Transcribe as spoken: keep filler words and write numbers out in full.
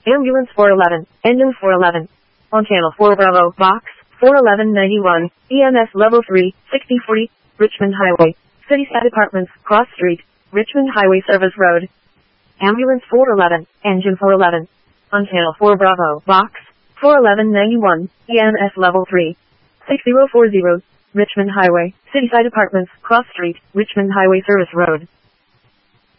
Ambulance four eleven, engine four eleven. On channel four Bravo, box four eleven ninety-one, E M S level three, sixty forty, Richmond Highway, City Side Apartments, Cross Street, Richmond Highway Service Road. Ambulance four eleven, engine four eleven. On channel four Bravo, box four eleven ninety-one, E M S level three, six zero four zero, Richmond Highway, City Side Apartments, Cross Street, Richmond Highway Service Road.